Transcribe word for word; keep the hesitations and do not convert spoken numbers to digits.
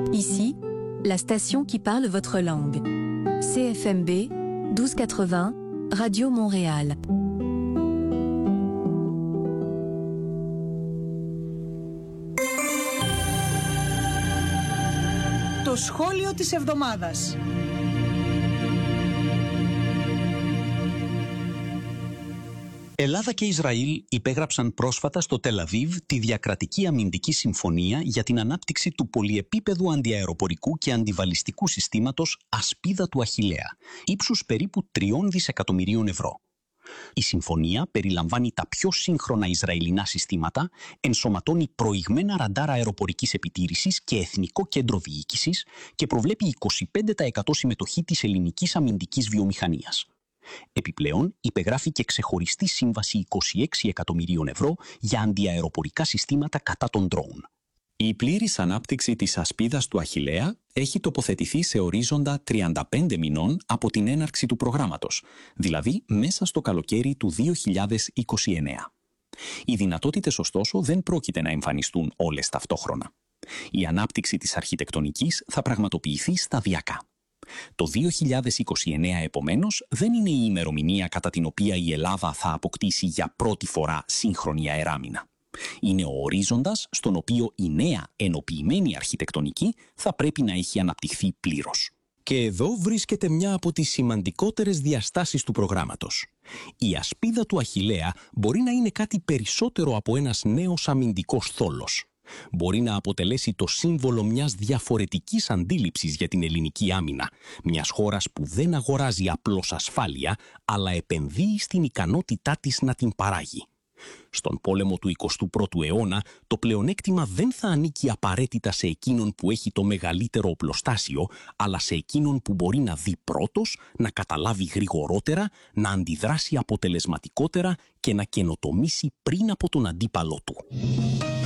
Ici, la station qui parle votre langue. C F M B douze quatre-vingts, Radio Montréal. Το σχόλιο της εβδομάδας. Ελλάδα και Ισραήλ υπέγραψαν πρόσφατα στο Τελ-Αβίβ τη διακρατική αμυντική συμφωνία για την ανάπτυξη του πολυεπίπεδου αντιαεροπορικού και αντιβαλιστικού συστήματος Ασπίδα του Αχιλλέα, ύψους περίπου τριών δισεκατομμυρίων ευρώ. Η συμφωνία περιλαμβάνει τα πιο σύγχρονα Ισραηλινά συστήματα, ενσωματώνει προηγμένα ραντάρα αεροπορικής επιτήρησης και εθνικό κέντρο διοίκησης και προβλέπει είκοσι πέντε τοις εκατό συμμετοχή της ελληνικής αμυντικής βιομηχανίας. Επιπλέον, υπεγράφει και ξεχωριστή σύμβαση είκοσι έξι εκατομμυρίων ευρώ για αντιαεροπορικά συστήματα κατά των ντρόουν. Η πλήρης ανάπτυξη της Ασπίδας του Αχιλλέα έχει τοποθετηθεί σε ορίζοντα τριάντα πέντε μηνών από την έναρξη του προγράμματος, δηλαδή μέσα στο καλοκαίρι του δύο χιλιάδες είκοσι εννέα. Οι δυνατότητες, ωστόσο, δεν πρόκειται να εμφανιστούν όλες ταυτόχρονα. Η ανάπτυξη της αρχιτεκτονικής θα πραγματοποιηθεί σταδιακά. Το δύο χιλιάδες είκοσι εννέα, επομένως, δεν είναι η ημερομηνία κατά την οποία η Ελλάδα θα αποκτήσει για πρώτη φορά σύγχρονη αεράμινα. Είναι ο ορίζοντας στον οποίο η νέα ενοποιημένη αρχιτεκτονική θα πρέπει να έχει αναπτυχθεί πλήρως. Και εδώ βρίσκεται μια από τις σημαντικότερες διαστάσεις του προγράμματος. Η Ασπίδα του Αχιλλέα μπορεί να είναι κάτι περισσότερο από ένας νέος αμυντικός θόλος. Μπορεί να αποτελέσει το σύμβολο μιας διαφορετικής αντίληψης για την ελληνική άμυνα, μιας χώρας που δεν αγοράζει απλώς ασφάλεια, αλλά επενδύει στην ικανότητά της να την παράγει. Στον πόλεμο του εικοστού πρώτου αιώνα, το πλεονέκτημα δεν θα ανήκει απαραίτητα σε εκείνον που έχει το μεγαλύτερο οπλοστάσιο, αλλά σε εκείνον που μπορεί να δει πρώτος, να καταλάβει γρηγορότερα, να αντιδράσει αποτελεσματικότερα και να καινοτομήσει πριν από τον αντίπαλό του.